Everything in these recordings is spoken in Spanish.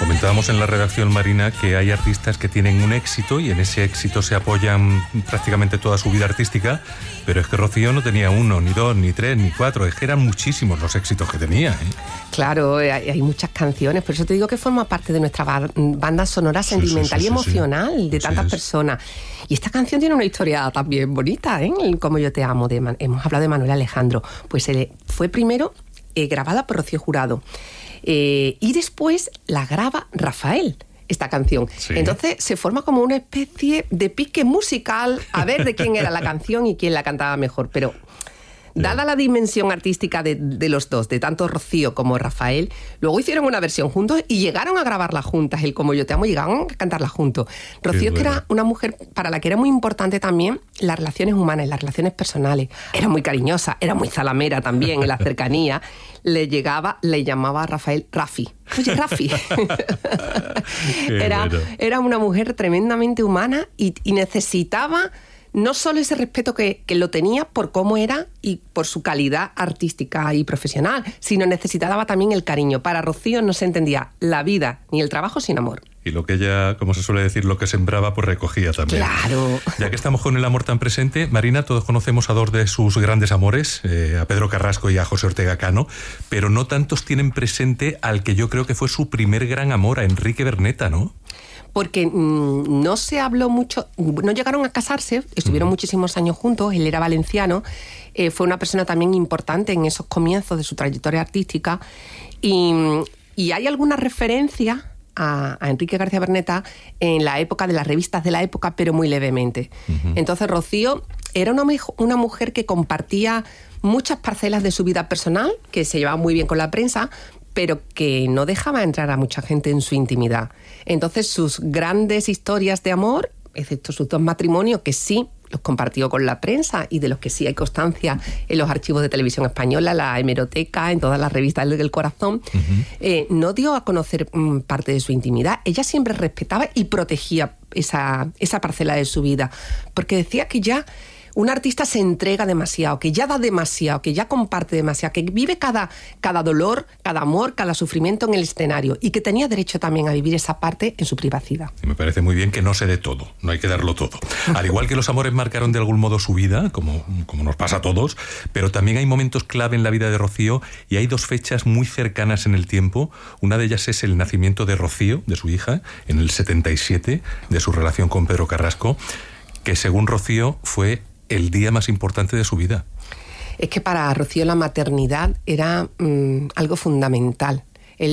Comentábamos en la redacción, Marina, que hay artistas que tienen un éxito y en ese éxito se apoyan prácticamente toda su vida artística, pero es que Rocío no tenía uno, ni dos, ni tres, ni cuatro, es que eran muchísimos los éxitos que tenía, ¿eh? Claro, hay muchas canciones, por eso te digo que forma parte de nuestra banda sonora sentimental y emocional de tantas personas. Y esta canción tiene una historia también bonita, ¿eh? Como yo te amo, hemos hablado de Manuel Alejandro. Pues fue primero grabada por Rocío Jurado. Y después la graba Rafael, esta canción. Sí. Entonces se forma como una especie de pique musical a ver de quién era la canción y quién la cantaba mejor. Pero dada la dimensión artística de los dos, de tanto Rocío como Rafael, luego hicieron una versión juntos y llegaron a grabarla juntas, el Como yo te amo, llegaron a cantarla juntos. Rocío, que era una mujer para la que era muy importante también las relaciones humanas, las relaciones personales. Era muy cariñosa, era muy zalamera también en la cercanía. Le llamaba a Rafael Rafi. Oye, Rafi. Era una mujer tremendamente humana y necesitaba no solo ese respeto que lo tenía por cómo era y por su calidad artística y profesional, sino necesitaba también el cariño. Para Rocío no se entendía la vida ni el trabajo sin amor. Y lo que ella, como se suele decir, lo que sembraba, pues recogía también. Claro. Ya que estamos con el amor tan presente, Marina, todos conocemos a dos de sus grandes amores, a Pedro Carrasco y a José Ortega Cano, pero no tantos tienen presente al que yo creo que fue su primer gran amor, a Enrique Berneta, ¿no? Porque no se habló mucho, no llegaron a casarse, estuvieron muchísimos años juntos, él era valenciano, fue una persona también importante en esos comienzos de su trayectoria artística y hay alguna referencia a Enrique García Berneta en la época de las revistas de la época, pero muy levemente. Entonces Rocío era una mujer que compartía muchas parcelas de su vida personal, que se llevaba muy bien con la prensa, pero que no dejaba entrar a mucha gente en su intimidad. Entonces sus grandes historias de amor, excepto sus dos matrimonios, que sí los compartió con la prensa y de los que sí hay constancia en los archivos de Televisión Española, la hemeroteca, en todas las revistas del corazón, no dio a conocer parte de su intimidad. Ella siempre respetaba y protegía esa parcela de su vida, porque decía que ya un artista se entrega demasiado, que ya da demasiado, que ya comparte demasiado, que vive cada dolor, cada amor, cada sufrimiento en el escenario y que tenía derecho también a vivir esa parte en su privacidad. Me parece muy bien que no se dé todo, no hay que darlo todo. Al igual que los amores marcaron de algún modo su vida, como nos pasa a todos, pero también hay momentos clave en la vida de Rocío y hay dos fechas muy cercanas en el tiempo. Una de ellas es el nacimiento de Rocío, de su hija, en el 77, de su relación con Pedro Carrasco, que según Rocío fue el día más importante de su vida. Es que para Rocío la maternidad era algo fundamental.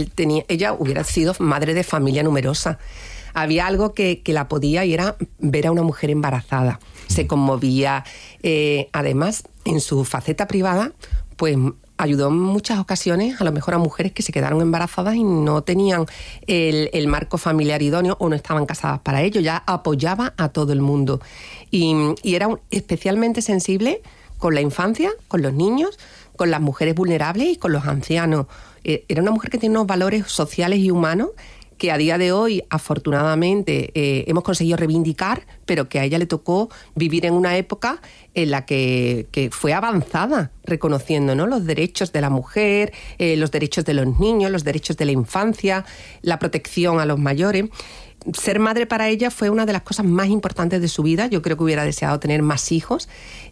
Ella hubiera sido madre de familia numerosa. Había algo que la podía y era ver a una mujer embarazada. Se conmovía. Además, en su faceta privada, pues ayudó en muchas ocasiones a lo mejor a mujeres que se quedaron embarazadas y no tenían el marco familiar idóneo o no estaban casadas para ello. Ya apoyaba a todo el mundo. Y era especialmente sensible con la infancia, con los niños, con las mujeres vulnerables y con los ancianos. Era una mujer que tiene unos valores sociales y humanos que a día de hoy, afortunadamente, hemos conseguido reivindicar, pero que a ella le tocó vivir en una época en la que fue avanzada, reconociendo, ¿no?, los derechos de la mujer, los derechos de los niños, los derechos de la infancia, la protección a los mayores. Ser madre para ella fue una de las cosas más importantes de su vida. Yo creo que hubiera deseado tener más hijos.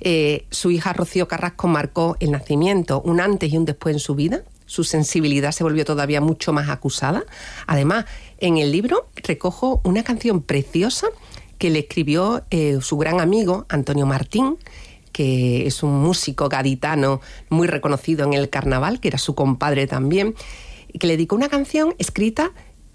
Su hija Rocío Carrasco marcó el nacimiento, un antes y un después en su vida. Su sensibilidad se volvió todavía mucho más acusada. Además, en el libro recojo una canción preciosa que le escribió su gran amigo Antonio Martín, que es un músico gaditano muy reconocido en el carnaval, que era su compadre también, y que le dedicó una canción escrita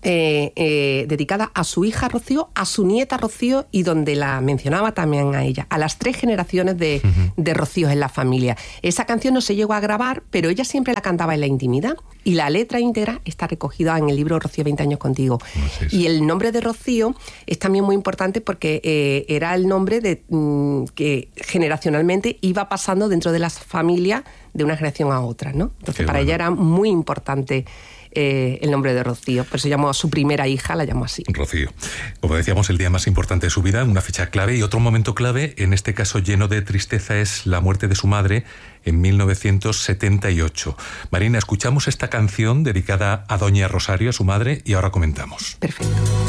dedicada a su hija Rocío, a su nieta Rocío y donde la mencionaba también a ella, a las 3 generaciones de Rocíos en la familia. Esa canción no se llegó a grabar, pero ella siempre la cantaba en la intimidad y la letra íntegra está recogida en el libro Rocío 20 años contigo. Y el nombre de Rocío es también muy importante porque era el nombre que generacionalmente iba pasando dentro de las familias de una generación a otra, ¿no? Entonces para ella era muy importante el nombre de Rocío. Por eso llamó a su primera hija, la llamó así. Rocío. Como decíamos, el día más importante de su vida, una fecha clave, y otro momento clave, en este caso lleno de tristeza, es la muerte de su madre en 1978. Marina, escuchamos esta canción dedicada a doña Rosario, a su madre, y ahora comentamos. Perfecto.